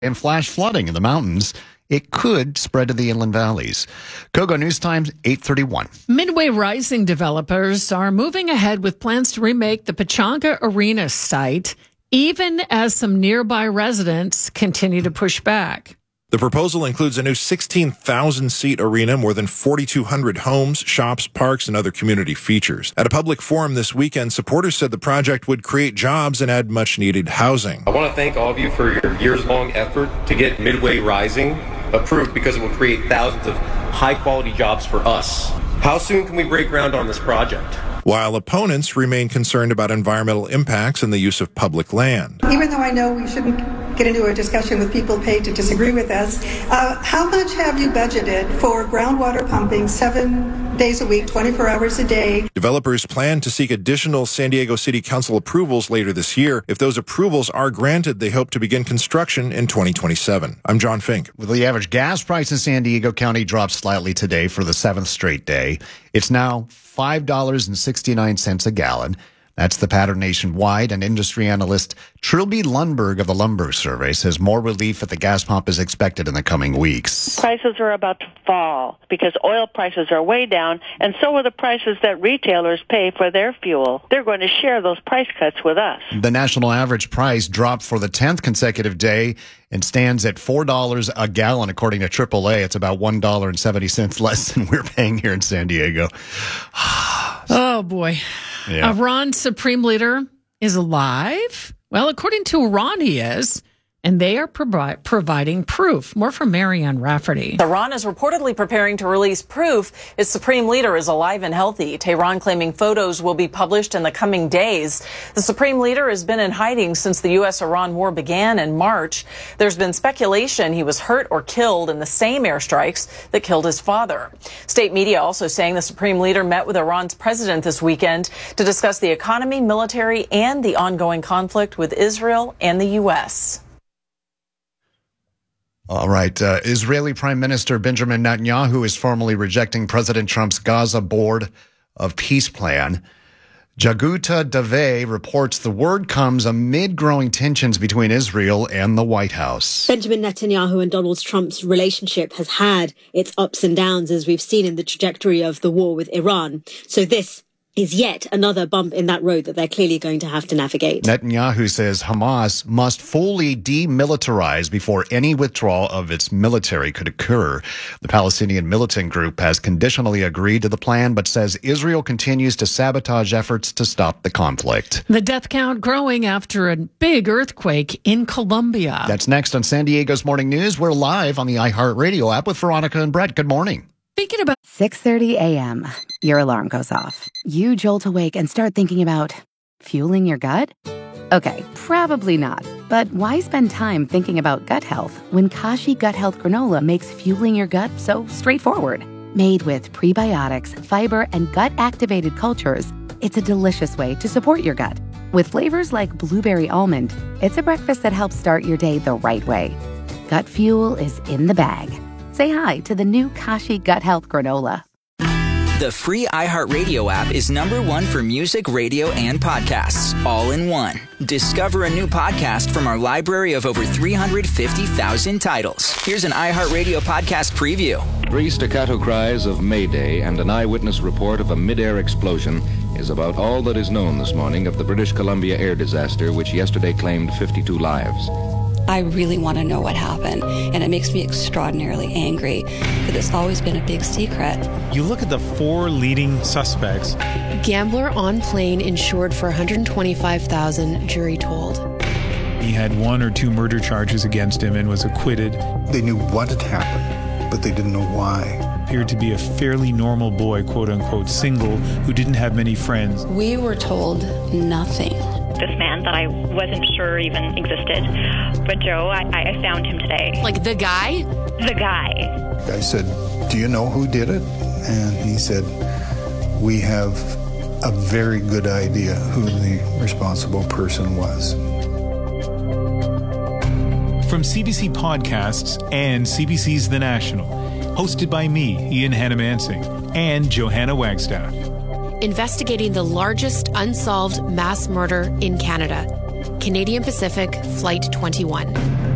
and flash flooding in the mountains. It could spread to the inland valleys. Kogo News Times, 8:31. Midway Rising developers are moving ahead with plans to remake the Pechanga Arena site, even as some nearby residents continue to push back. The proposal includes a new 16,000-seat arena, more than 4,200 homes, shops, parks, and other community features. At a public forum this weekend, supporters said the project would create jobs and add much-needed housing. I want to thank all of you for your years-long effort to get Midway Rising approved because it will create thousands of high-quality jobs for us. How soon can we break ground on this project? While opponents remain concerned about environmental impacts and the use of public land. Even though I know we shouldn't get into a discussion with people paid to disagree with us, how much have you budgeted for groundwater pumping 7 days a week, 24 hours a day? Developers plan to seek additional San Diego City Council approvals later this year. If those approvals are granted, they hope to begin construction in 2027. I'm John Fink. Well, the average gas price in San Diego County dropped slightly today for the 7th straight day. It's now $5.69 a gallon. That's the pattern nationwide, and industry analyst Trilby Lundberg of the Lumber Survey says more relief at the gas pump is expected in the coming weeks. Prices are about to fall because oil prices are way down, and so are the prices that retailers pay for their fuel. They're going to share those price cuts with us. The national average price dropped for the 10th consecutive day and stands at $4 a gallon, according to AAA. It's about $1.70 less than we're paying here in San Diego. Oh, boy. Yeah. Iran's supreme leader is alive? Well, according to Iran, he is. And they are providing proof. More from Marianne Rafferty. Iran is reportedly preparing to release proof its supreme leader is alive and healthy. Tehran claiming photos will be published in the coming days. The supreme leader has been in hiding since the U.S.-Iran war began in March. There's been speculation he was hurt or killed in the same airstrikes that killed his father. State media also saying the supreme leader met with Iran's president this weekend to discuss the economy, military, and the ongoing conflict with Israel and the U.S. All right. Israeli Prime Minister Benjamin Netanyahu is formally rejecting President Trump's Gaza Board of Peace plan. Jaguta Dave reports the word comes amid growing tensions between Israel and the White House. Benjamin Netanyahu and Donald Trump's relationship has had its ups and downs, as we've seen in the trajectory of the war with Iran. So this is yet another bump in that road that they're clearly going to have to navigate. Netanyahu says Hamas must fully demilitarize before any withdrawal of its military could occur. The Palestinian militant group has conditionally agreed to the plan, but says Israel continues to sabotage efforts to stop the conflict. The death count growing after a big earthquake in Colombia. That's next on San Diego's Morning News. We're live on the iHeartRadio app with Veronica and Brett. Good morning. Thinking about 6:30 a.m., your alarm goes off. You jolt awake and start thinking about fueling your gut? Okay, probably not. But why spend time thinking about gut health when Kashi Gut Health Granola makes fueling your gut so straightforward? Made with prebiotics, fiber, and gut-activated cultures, it's a delicious way to support your gut. With flavors like blueberry almond, it's a breakfast that helps start your day the right way. Gut fuel is in the bag. Say hi to the new Kashi Gut Health Granola. The free iHeartRadio app is #1 for music, radio, and podcasts, all in one. Discover a new podcast from our library of over 350,000 titles. Here's an iHeartRadio podcast preview. 3 staccato cries of Mayday and an eyewitness report of a mid-air explosion is about all that is known this morning of the British Columbia air disaster, which yesterday claimed 52 lives. I really want to know what happened, and it makes me extraordinarily angry because it's always been a big secret. You look at the 4 leading suspects. Gambler on plane insured for $125,000, jury told. He had 1 or 2 murder charges against him and was acquitted. They knew what had happened, but they didn't know why. Appeared to be a fairly normal boy, quote-unquote, single, who didn't have many friends. We were told nothing. This man that I wasn't sure even existed. But Joe, I found him today. Like the guy? The guy. I said, "Do you know who did it?" And he said, "We have a very good idea who the responsible person was." From CBC Podcasts and CBC's The National, hosted by me, Ian Hannamansing, and Johanna Wagstaff. Investigating the largest unsolved mass murder in Canada. Canadian Pacific Flight 21.